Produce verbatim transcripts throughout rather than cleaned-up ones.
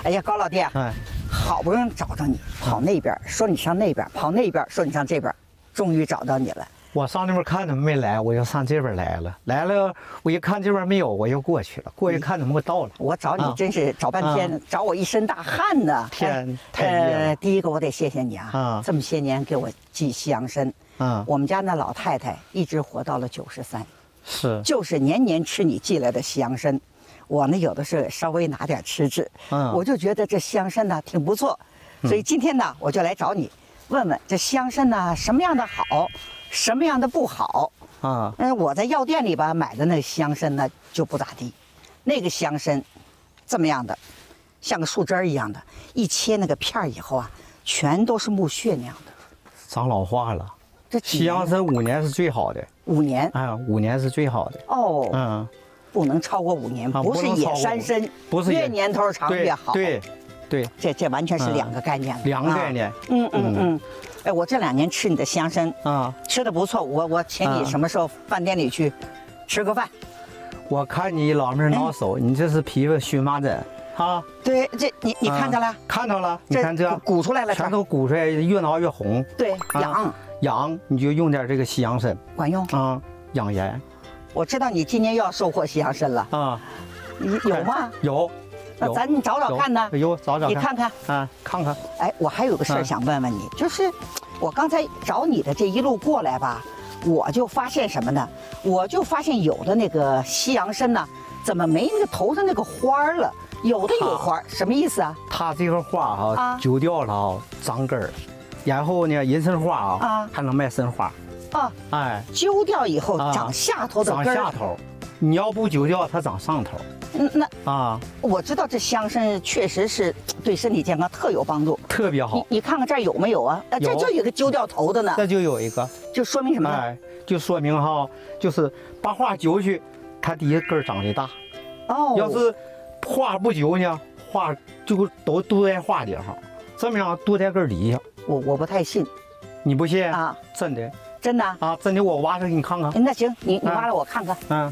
哎呀，高老弟， 哎， 好不容易找着你，跑那边说你上那边，跑那边说你上这边，终于找到你了。 我上那边看他们没来，我又上这边来了。来了，我一看这边没有，我又过去了。过去看他们给我到了。 我找你真是找半天，啊、找我一身大汗呢。 天，太热了。 呃，第一个我得谢谢你啊，啊这么些年给我寄西洋参。啊，我们家那老太太一直活到了九十三， 是， 就是年年吃你寄来的西洋参。我呢有的时候也稍微拿点吃吃，嗯，我就觉得这西洋参呢挺不错，所以今天呢我就来找你，问问这西洋参呢什么样的好。什么样的不好啊？嗯，我在药店里吧买的那个西洋参呢就不咋地，那个西洋参这么样的，像个树枝儿一样的，一切那个片儿以后啊，全都是木屑那样的， 长老化了。这西洋参五年是最好的， 五年啊，五年是最好的。 哦，嗯，不能超过五年， 啊、 不是野山参， 不是越年头长越好。 对，对，对这这完全是两个概念， 两个概念。 嗯嗯嗯。哎，我这两年吃你的西洋参啊，吃的不错。我我请你什么时候饭店里去吃个饭？ 我看你老妹挠手，你这是皮肤荨麻疹啊？ 对，这你你看着了？ 看到了，你看这鼓出来了， 全都鼓出来，越挠越红。 对，痒痒，你就用点这个西洋参， 管用啊，养颜。 我知道你今年又要收获西洋参了啊，你有吗？ 有。 那咱找找看呢？ 有找找， 你看看啊，看看。 哎，我还有个事儿想问问你，就是我刚才找你的这一路过来吧，我就发现什么呢？我就发现有的那个西洋参呢，怎么没那个头上那个花了？有的有花，什么意思啊？ 它这个花啊，揪掉了啊，长根儿，然后呢，人参花啊，还能卖参花。啊，哎， 揪掉以后长下头的根儿。 长下头，你要不揪掉，它长上头。 嗯，那啊，我知道这西洋参确实是对身体健康特有帮助， 特别好。 你你看看这儿有没有啊？啊，这就有个揪掉头的呢。 这就有一个， 就说明什么呢？ 哎，就说明哈，就是把花揪去，它第一根长得大。哦，要是花不揪呢，花就都都在花顶上，这么样都在根底下。 我我不太信， 你不信啊？真的， 真的啊，真的，我挖出给你看看。 那行，你你挖了我看看。嗯。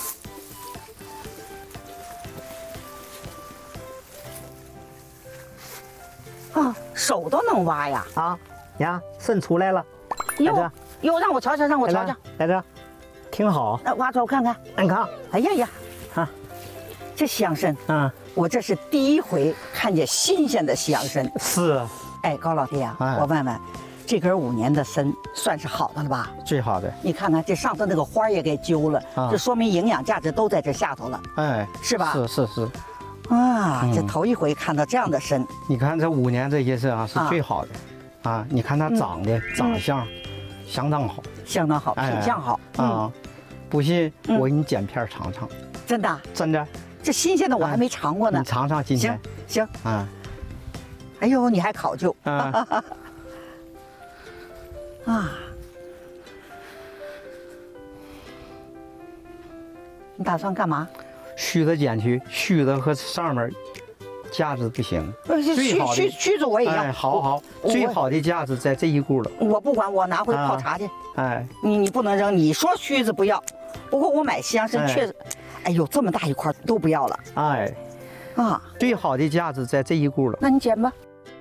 啊，手都能挖呀！ 啊，呀，渗出来了， 哟哟，让我瞧瞧，让我瞧瞧， 来这，挺好。 那挖出来我看看， 你看， 哎呀呀，啊，这西洋参，嗯，我这是第一回看见新鲜的西洋参。 是， 哎，高老弟啊，我问问，这根五年的参算是好的了吧？ 最好的。 你看看这上头那个花也给揪了，这说明营养价值都在这下头了，哎，是吧？ 是是是。 啊，这头一回看到这样的参。 你看这五年这些参啊是最好的，啊，你看它长得长相相当好， 相当好，品相好啊。不信我给你剪片尝尝。 真的？ 真的。 这新鲜的我还没尝过呢。 你尝尝今天。 行行啊。哎呦，你还考究啊？啊。你打算干嘛？ 须子剪去，须子和上面架子不行。 最好的须须子我也要。 哎，好好，最好的架子在这一股了。 我不管，我拿回泡茶去。哎，你你不能扔，你说须子不要，不过我买西洋参确实，哎呦，这么大一块都不要了。哎， 啊，最好的架子在这一股了。 那你剪吧。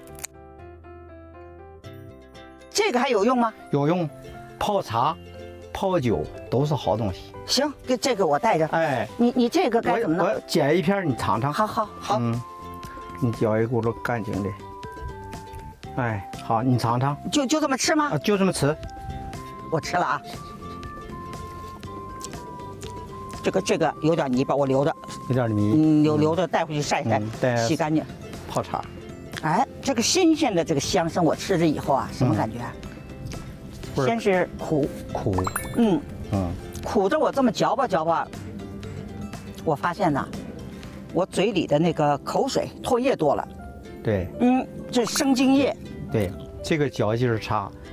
这个还有用吗？ 有用，泡茶、泡酒都是好东西。 行，这这个我带着。哎，你你这个该怎么弄？ 我剪一片，你尝尝。 好好好。嗯， 你搅一咕噜干净的。哎，好，你尝尝。 就就这么吃吗？ 啊，就这么吃。 我吃了啊。这个这个有点泥巴，我留着。 有点泥。 嗯，留留着带回去晒晒，洗干净。 泡茶。 哎，这个新鲜的这个西洋参，我吃着以后啊，什么感觉？先是苦苦。 嗯嗯。苦着我这么嚼吧嚼吧，我发现呐，我嘴里的那个口水唾液多了。 对， 嗯，这生津液。 对，这个嚼劲儿差，